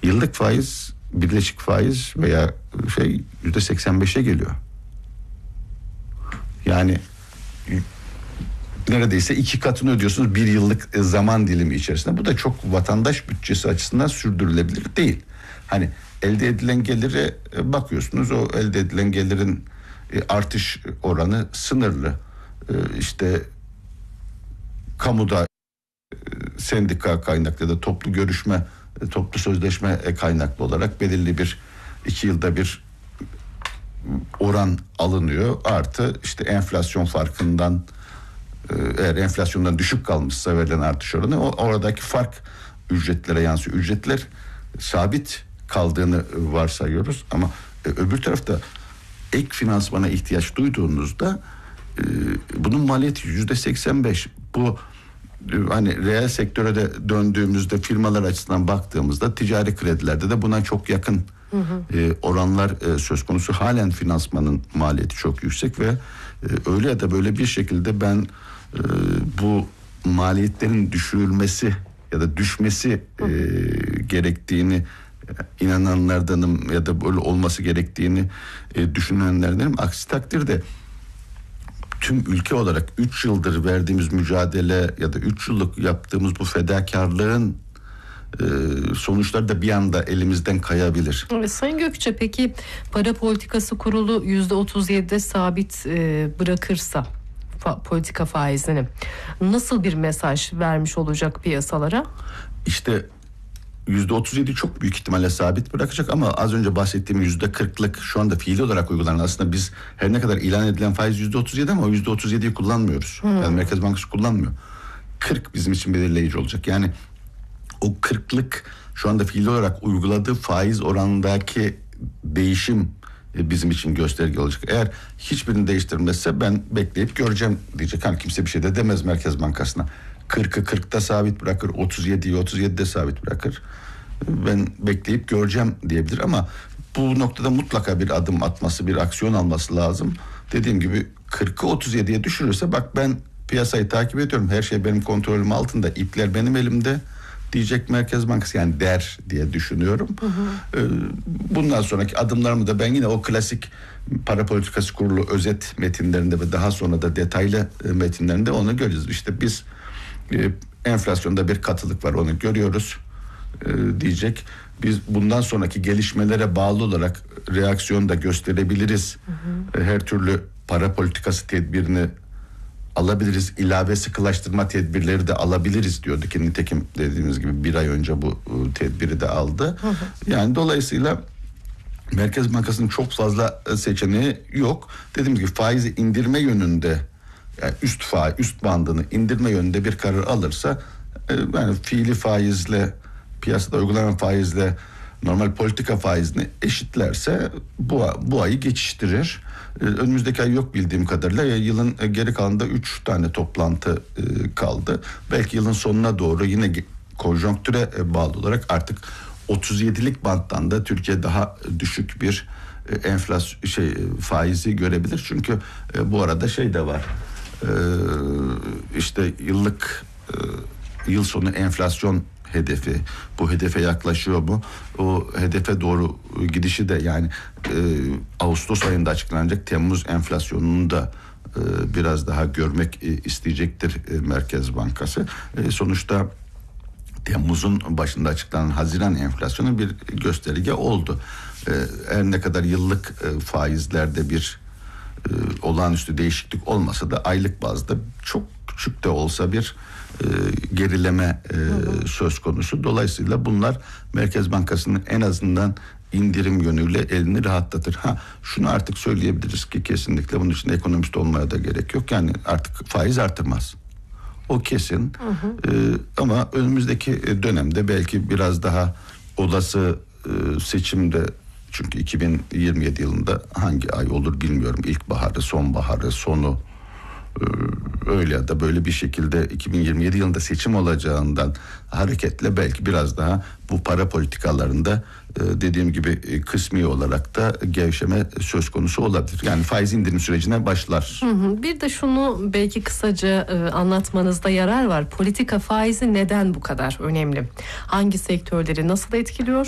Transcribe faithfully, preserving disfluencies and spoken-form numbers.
Yıllık faiz, birleşik faiz veya şey yüzde seksen beşe geliyor. Yani neredeyse iki katını ödüyorsunuz bir yıllık zaman dilimi içerisinde. Bu da çok vatandaş bütçesi açısından sürdürülebilir değil. Hani elde edilen gelire bakıyorsunuz, o elde edilen gelirin artış oranı sınırlı. İşte kamuda sendika kaynaklı ya da toplu görüşme, toplu sözleşme kaynaklı olarak belirli bir iki yılda bir oran alınıyor. Artı işte enflasyon farkından, eğer enflasyondan düşük kalmışsa verilen artış oranı, o oradaki fark ücretlere yansıyor. Ücretler sabit kaldığını varsayıyoruz ama öbür tarafta ek finansmana ihtiyaç duyduğunuzda bunun maliyeti yüzde seksen beş. Bu hani reel sektöre de döndüğümüzde, firmalar açısından baktığımızda ticari kredilerde de buna çok yakın hı hı. E, oranlar e, söz konusu. Halen finansmanın maliyeti çok yüksek ve e, öyle ya da böyle bir şekilde ben e, bu maliyetlerin düşürülmesi ya da düşmesi e, gerektiğini e, inananlardanım ya da böyle olması gerektiğini e, düşünenlerdenim. Aksi takdirde tüm ülke olarak üç yıldır verdiğimiz mücadele ya da üç yıllık yaptığımız bu fedakarlığın e, sonuçları da bir anda elimizden kayabilir. Evet, Sayın Gökçe, peki para politikası kurulu yüzde otuz yedide sabit e, bırakırsa fa, politika faizini nasıl bir mesaj vermiş olacak piyasalara? İşte yüzde otuz yedi çok büyük ihtimalle sabit bırakacak ama az önce bahsettiğim yüzde kırklık şu anda fiili olarak uygulanan, aslında biz her ne kadar ilan edilen faiz yüzde otuz yedi ama o yüzde otuz yediyi kullanmıyoruz. Hmm. Yani Merkez Bankası kullanmıyor. kırk bizim için belirleyici olacak. Yani o kırklık şu anda fiili olarak uyguladığı faiz oranındaki değişim bizim için gösterge olacak. Eğer hiçbirini değiştirmezse ben bekleyip göreceğim diyecek. Hani kimse bir şey de demez Merkez Bankası'na. kırkı kırkta sabit bırakır, otuz yediyi otuz yedide sabit bırakır. Ben bekleyip göreceğim diyebilir ama bu noktada mutlaka bir adım atması, bir aksiyon alması lazım. Dediğim gibi kırkı otuz yediye düşürürse bak ben piyasayı takip ediyorum, her şey benim kontrolüm altında, ipler benim elimde diyecek Merkez Bankası, yani der diye düşünüyorum. Hı hı. Bundan sonraki adımlarımı da ben yine o klasik para politikası kurulu özet metinlerinde ve daha sonra da detaylı metinlerinde onu göreceğiz. İşte biz enflasyonda bir katılık var, onu görüyoruz diyecek. Biz bundan sonraki gelişmelere bağlı olarak reaksiyon da gösterebiliriz. Hı hı. Her türlü para politikası tedbirini alabiliriz. İlave sıkılaştırma tedbirleri de alabiliriz diyordu ki nitekim dediğimiz gibi bir ay önce bu tedbiri de aldı. Hı hı. Yani dolayısıyla Merkez Bankası'nın çok fazla seçeneği yok. Dediğimiz gibi faizi indirme yönünde, yani üst faiz, üst bandını indirme yönünde bir karar alırsa, yani fiili faizle, piyasada uygulanan faizle normal politika faizini eşitlerse bu, bu ayı geçiştirir. Önümüzdeki ay yok bildiğim kadarıyla. Yılın geri kalanında üç tane toplantı kaldı. Belki yılın sonuna doğru yine konjonktüre bağlı olarak artık otuz yedilik banttan da Türkiye daha düşük bir enflasyon şey faizi görebilir. Çünkü bu arada şey de var. İşte yıllık yıl sonu enflasyon hedefi, bu hedefe yaklaşıyor mu? O hedefe doğru gidişi de yani e, Ağustos ayında açıklanacak Temmuz enflasyonunu da e, biraz daha görmek e, isteyecektir e, Merkez Bankası. E, sonuçta Temmuz'un başında açıklanan Haziran enflasyonu bir gösterge oldu. E, her ne kadar yıllık e, faizlerde bir e, olağanüstü değişiklik olmasa da aylık bazda çok küçük de olsa bir e, gerileme e, söz konusu. Dolayısıyla bunlar Merkez Bankası'nın en azından indirim yönüyle elini rahatlatır. Ha, şunu artık söyleyebiliriz ki kesinlikle bunun için ekonomist olmaya da gerek yok. Yani artık faiz artırmaz. O kesin. Hı hı. E, ama önümüzdeki dönemde belki biraz daha olası e, seçimde, çünkü iki bin yirmi yedi yılında hangi ay olur bilmiyorum. İlkbaharı, sonbaharı, sonu öyle ya da böyle bir şekilde iki bin yirmi yedi yılında seçim olacağından hareketle belki biraz daha bu para politikalarında dediğim gibi kısmi olarak da gevşeme söz konusu olabilir. Yani faiz indirim sürecine başlar. Hı hı. Bir de şunu belki kısaca anlatmanızda yarar var. Politika faizi neden bu kadar önemli? Hangi sektörleri nasıl etkiliyor?